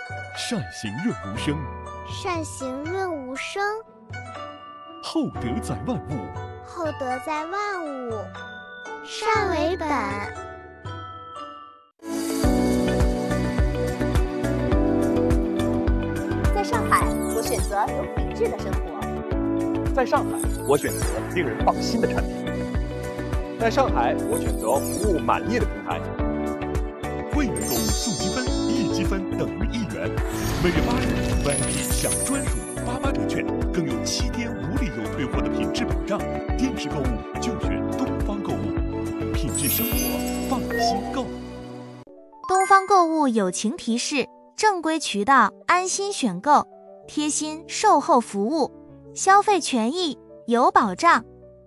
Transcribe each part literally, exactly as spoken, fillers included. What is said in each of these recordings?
善行润无声， 善行润无声， 厚德载万物， 厚德载万物，善为本。 在上海，我选择有品质的生活。 在上海，我选择令人放心的产品。在上海，我选择服务满意的平台。 会员购物送积分，一积分等于一元。每月八日 V I P 享专属八八折券，更有七天无理由退货的品质保障。电视购物就选东方购物，品质生活，放心购。 东方购物友情提示：正规渠道，安心选购，贴心售后服务，消费权益有保障。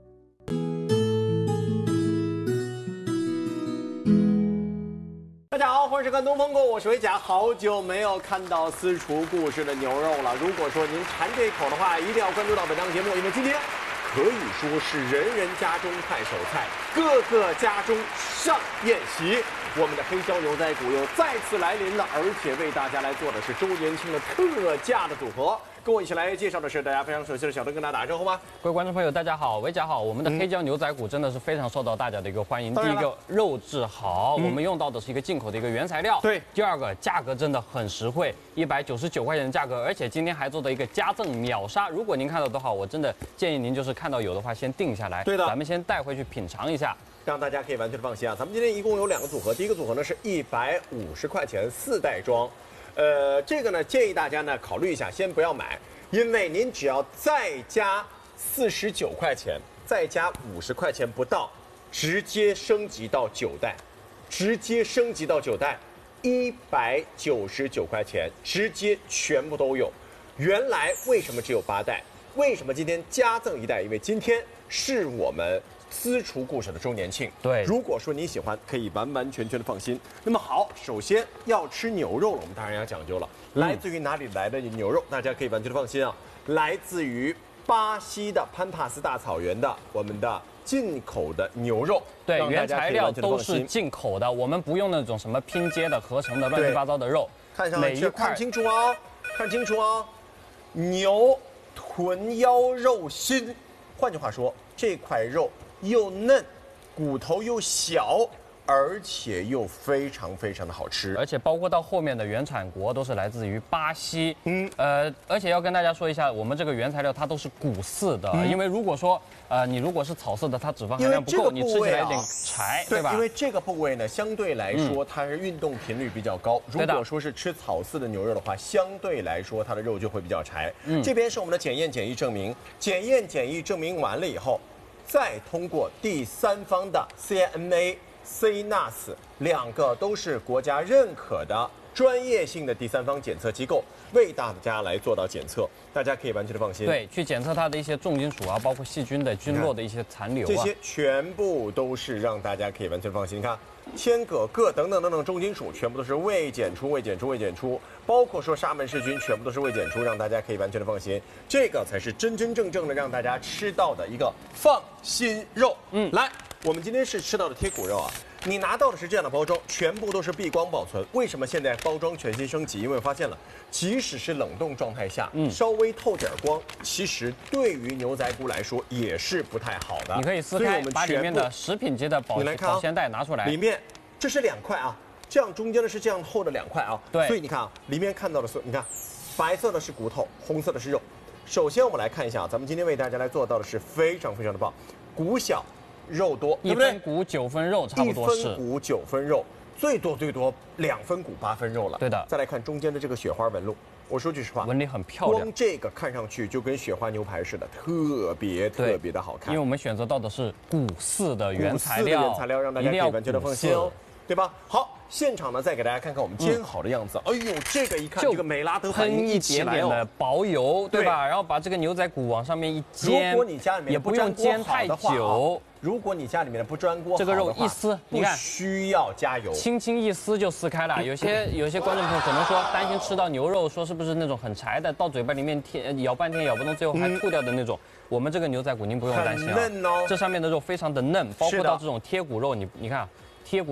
大家好，欢迎收看东方购物，我是维甲。好久没有看到私厨故事的牛肉了。如果说您馋这一口的话，一定要关注到本档节目，因为今天可以说是人人家中快手菜，个个家中上宴席。我们的黑椒牛仔骨又再次来临了，而且为大家来做的是周年庆的特价的组合。跟我一起来介绍的是大家非常熟悉的小邓，跟大家打个招呼吧。 各位观众朋友，大家好，维甲好。我们的黑椒牛仔骨真的是非常受到大家的一个欢迎。 嗯、 第一个肉质好， 嗯、 我们用到的是一个进口的一个原材料。 对。 第二个价格真的很实惠，一百九十九块钱的价格，而且今天还做的一个加赠秒杀。如果您看到的话，我真的建议您就是看到有的话先定下来。 对的。 咱们先带回去品尝一下。 让大家可以完全的放心啊！咱们今天一共有两个组合，第一个组合呢是一百五十块钱四袋装，呃，这个呢建议大家呢考虑一下，先不要买，因为您只要再加四十九块钱，再加五十块钱不到，直接升级到九袋，直接升级到九袋，一百九十九块钱，直接全部都有。原来为什么只有八袋？为什么今天加赠一袋？因为今天是我们私厨故事的周年庆， 对， 如果说你喜欢，可以完完全全的放心。那么好，首先要吃牛肉了，我们当然要讲究了。 嗯、 来自于哪里来的牛肉？大家可以完全的放心啊，来自于巴西的潘帕斯大草原的我们的进口的牛肉。 对，原材料都是进口的，我们不用那种什么拼接的、合成的、乱七八糟的肉。 看上去看清楚啊，看清楚啊，牛臀腰肉心，换句话说，这块肉又嫩，骨头又小，而且又非常非常的好吃， 而且包括到后面的原产国都是来自于巴西。嗯，呃，而且要跟大家说一下，我们这个原材料它都是谷饲的，嗯、因为如果说呃你如果是草饲的，它脂肪含量不够，啊、你吃起来有点柴，对吧？ 因为这个部位呢，相对来说、嗯、它是运动频率比较高。如果说是吃草饲的牛肉的话，相对来说它的肉就会比较柴。嗯，这边是我们的检验检疫证明，检验检疫证明完了以后，再通过第三方的 C N A。C N A S 两个都是国家认可的专业性的第三方检测机构，为大家来做到检测，大家可以完全的放心。 对，去检测它的一些重金属啊，包括细菌的菌落的一些残留啊， 这些全部都是让大家可以完全放心。你看，铅、铬、铬等等等等重金属全部都是未检出、未检出、未检出，包括说沙门氏菌全部都是未检出，让大家可以完全的放心。这个才是真真正正的让大家吃到的一个放心肉。嗯，来。我们今天是吃到的贴骨肉啊，你拿到的是这样的包装，全部都是避光保存。为什么现在包装全新升级？因为我发现了，即使是冷冻状态下，嗯，稍微透点光，其实对于牛仔骨来说也是不太好的。 你可以撕开，把里面的食品级的保保鲜袋拿出来， 里面这是两块啊，这样中间的是这样厚的两块啊， 对， 所以你看啊，里面看到的是，你看，白色的是骨头，红色的是肉。首先我们来看一下，咱们今天为大家来做到的是非常非常的棒，骨小。肉多， 一分骨九分肉，差不多是一分骨九分肉，最多最多两分骨八分肉了。 对的。 再来看中间的这个雪花纹路，我说句实话， 纹理很漂亮， 光这个看上去就跟雪花牛排似的，特别特别的好看。 因为我们选择到的是谷饲的原材料， 原材料让大家可以完全的放心哦，对吧？好。现场呢，再给大家看看我们煎好的样子。嗯、哎呦，这个一看，这个美拉德喷一点点的薄油，对吧？然后把这个牛仔骨往上面一煎， 如果你家里面也不用煎太久。 如果你家里面的不粘锅， 这个肉一撕，你看不需要加油， 轻轻一撕就撕开了。有些有些观众朋友可能说担心吃到牛肉，说是不是那种很柴的，到嘴巴里面舔咬半天咬不动，最后还吐掉的那种。嗯、我们这个牛仔骨您不用担心啊， 嫩哦， 这上面的肉非常的嫩，包括到这种贴骨肉，你你看贴骨肉。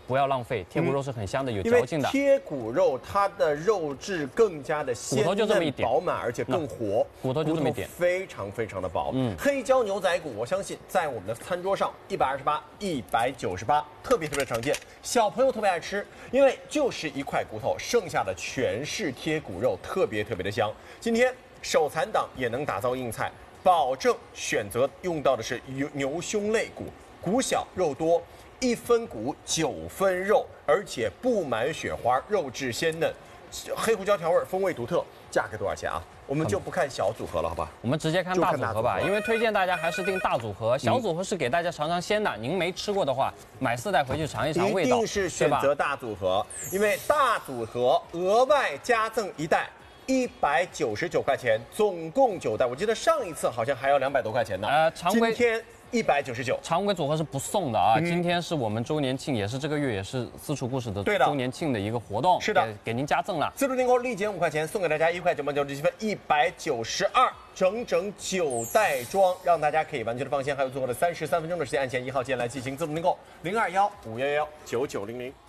不要浪费，贴骨肉是很香的，有嚼劲的。 贴骨肉它的肉质更加的鲜嫩饱满，而且更活， 骨头就这么一点， 非常非常的薄。嗯，黑椒牛仔骨，我相信在我们的餐桌上一百二十八、一百九十八，特别特别常见，小朋友特别爱吃，因为就是一块骨头，剩下的全是贴骨肉，特别特别的香。今天手残党也能打造硬菜，保证选择用到的是牛牛胸肋骨，骨小肉多。一分骨九分肉，而且布满雪花，肉质鲜嫩，黑胡椒调味，风味独特。价格多少钱啊？我们就不看小组合了，好吧？ 我们直接看大组合吧，因为推荐大家还是订大组合，小组合是给大家尝尝鲜的。您没吃过的话，买四袋回去尝一尝味道。 一定是选择大组合，因为大组合额外加赠一袋。一百九十九块钱，总共九袋。我记得上一次好像还要两百多块钱呢。呃，常规今天一百九十九， 常规组合是不送的啊。嗯、今天是我们周年庆，也是这个月也是私厨故事的周年庆的一个活动。 是的， 给, 给您加赠了。 自助订购立减五块钱，送给大家一块九毛九十七分，一百九十二，整整九袋装，让大家可以完全的放心。还有最后的三十三分钟的时间，按键一号键来进行自助订购，零二幺五幺幺九九零零。